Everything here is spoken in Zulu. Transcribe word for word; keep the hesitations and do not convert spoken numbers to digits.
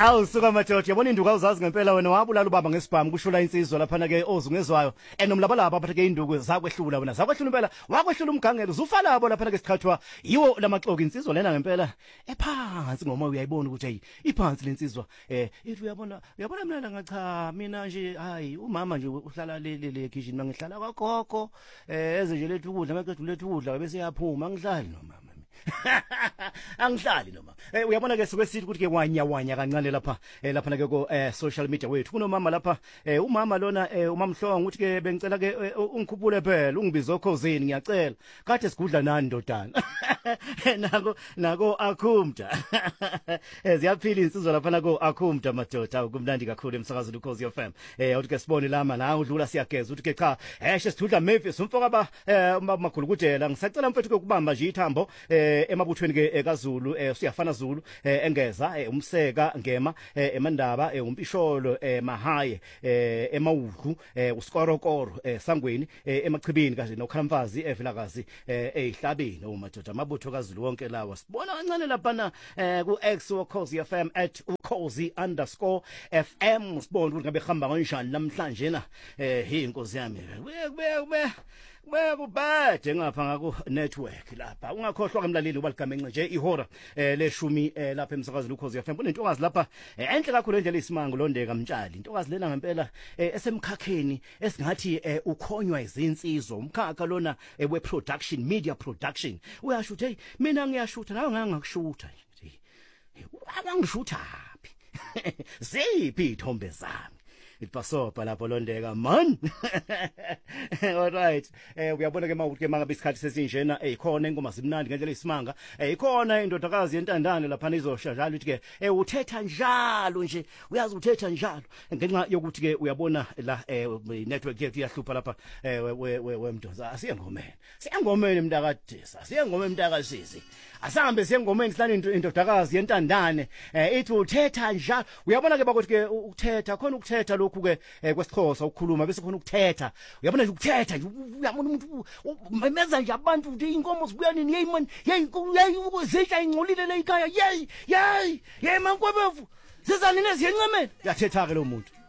Hawu suka madoda yabona induku awuzazi ngempela wena wabulala ubaba ngesibhamu kushula insizwa lapha ke ozungezwayo enomlabalaba apha ke induku zakwehlula wena zakwehlula impela wakwehlula umgangelo uzufa labo lapha ke sikhathwa yiwo lamaxoki insizwa lena ngempela ephansi ngoma uyayibona ukuthi hey iphansi lensizwa eh ithi uyabona uyabona mina ngacha mina nje hayi umama nje uhlala le le kitchen mangihlala kwagogo eh eze nje lethu ukudla maqedwe lethu ukudla bese yaphuma ngihlali nomama angihlali noma eh uyabona ke sokwesithi ukuthi ke wanya wanya kancane lapha eh lapha ke ko eh social media wethu kunomama lapha eh umama lona eh umamhlonga ukuthi ke bengicela ke ungikhuphule phela ungibizo khosini ngiyacela kade sigudla nani ndodana nako nako akhumda eh ziyaphila insizwa lapha nako akhumda madoda kumnandi kakhulu emsakazweni ukhozi F M eh uthi ke sibone lama la udlula siyageza uthi ke cha eh sesithudla Memphis umfoka ba makhulu kudela ngisacela mfethu ke kubamba nje ithambo eh emabuthweni ke kaZulu eh siyafana Zulu eh engeza umseka ngema emandaba umpisholo emahaye emawudlu usikorokoro sangweni emachibini kahle noKhamfazi evilakazi ezihlabeni omadoda amabutho kaZulu wonke lawa sibona kancane lapha ku X ukhozi F M at ukhozi underscore F M sibona ukuthi ngabe khamba kanjani namhlanje na eh hey inkosi yami kube kube Kubade ngapha ngaku network lapha ungakhohlwa kemlaleli ubaligamenxe nje ihora leshumi lapha emsakazweni ukhozi F M kunentokazi lapha enhle kakhulu endlela isimanga londeka mtshali intokazi lena ngempela esemkhakheni esingathi ukhonywa izinsizwa umkhakha lona we production media production uyasho ukuthi hey mina ngiyashutha nawe ngangakushutha nje abangishutha phi ziphi ithombe zami ipasopa lapho londeka man all right eh uyabona ke mawuthi ke mangabe isikhathi sesinjena eh khona ingoma simnandi ngendlela isimanga eh ikhona indodakazi yentandane lapha izosha njalo uthi ke eh uthetha njalo nje uyazi uthetha njalo ngenxa yokuthi ke uyabona la eh network yethu iyahlupha lapha eh wemdoza asiyengomeni siyengomeni mntakadisa siyengomeni mntakasisi asambe siyengomeni sihlala indodakazi yentandane eh ithi uthetha njalo uyabona ke bakuthi ke ukuthetha khona ukuthetha lokhu ke kwesixhosa ukukhuluma bese khona ukuthetha uyabona nje ukuthetha uyabona umuntu memeza nje abantu ukuthi inkomo zibuya nini hey man hey ukuzisha ingcolile le ikhaya yey yey yey mankwebevu sizanini eziyencemeni uyathetha ke lo muntu